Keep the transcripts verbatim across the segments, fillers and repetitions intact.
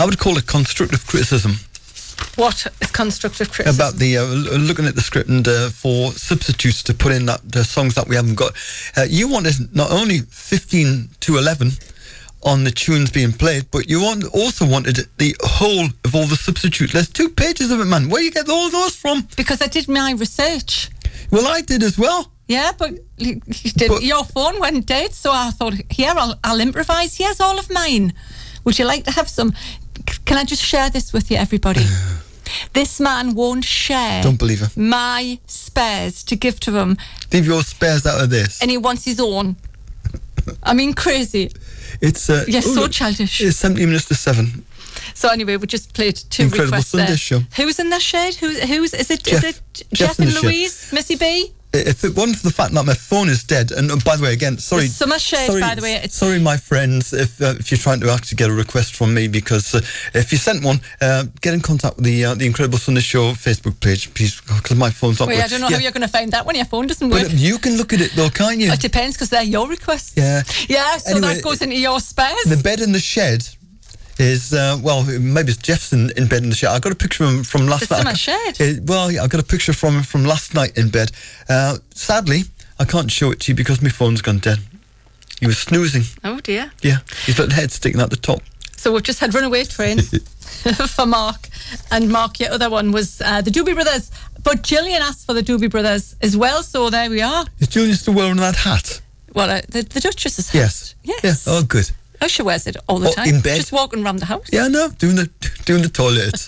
I would call it constructive criticism. What is constructive criticism? About the uh, looking at the script and uh, for substitutes to put in that the songs that we haven't got. Uh, you wanted not only fifteen to eleven on the tunes being played, but you want, also wanted the whole of all the substitutes. There's two pages of it, man. Where you get all those from? Because I did my research. Well, I did as well. Yeah, but, you did, but your phone went dead, so I thought, here, I'll, I'll improvise. Here's all of mine. Would you like to have some? Can I just share this with you, everybody? This man won't share Don't believe her. my spares to give to him. Leave your spares out of this. And he wants his own. I mean, crazy. It's uh, You're oh, so look, It's childish. seventeen minutes to seven. So anyway, we just played two Incredible requests Sunday there. show. Who's in the shed? Who, who's is it? Jeff. Is it Jeff's Jeff in and the shed. Louise, Missy B? If it wasn't for the fact that my phone is dead, and uh, by the way, again, sorry, There's summer shade, sorry, by the way. It's sorry, my friends, if uh, if you're trying to actually get a request from me, because uh, if you sent one, uh, get in contact with the uh, the Incredible Sunday Show Facebook page, please, because my phone's not. Wait, working. I don't know yeah. how you're going to find that when your phone doesn't work. But you can look at it though, can't you? It depends, because they're your requests. Yeah. Yeah, so Anyway, that goes into your spares. The bed in the shed is, uh, well, maybe it's Jeff's in, in bed in the shed. I got a picture of him from last It's night. in my shed. Uh, well, yeah, I got a picture from him from last night in bed. Uh, sadly, I can't show it to you because my phone's gone dead. He was snoozing. Oh dear. Yeah, his little head sticking out the top. So we've just had Runaway Train for Mark. And Mark, your other one was uh, the Doobie Brothers. But Gillian asked for the Doobie Brothers as well, so there we are. Is Julian still wearing that hat? Well, uh, the, the Duchess's hat. Yes. Yes. Yeah. Oh, good. Oh, she wears it all the Oh, time. in bed? Just walking around the house. Yeah, no, doing the doing the toilet.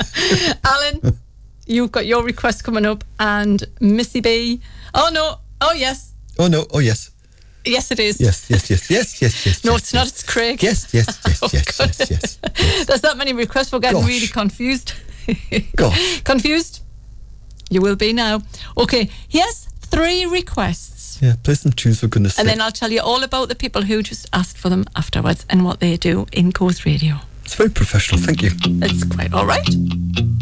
Alan, you've got your request coming up, and Missy B. Oh no. Oh yes. Oh no. Oh yes. Yes, it is. Yes. Yes. Yes. Yes. Yes. Yes. No, yes, it's not. yes. It's Craig. Yes. Yes. Yes. Oh, yes, yes. Yes. Yes. Yes. There's that many requests. We're getting Gosh. really confused. Gosh. Confused? You will be now. Okay, here's three requests. Yeah, play some tunes for goodness sake. And then I'll tell you all about the people who just asked for them afterwards and what they do in Coast Radio. It's very professional, thank you. It's quite all right.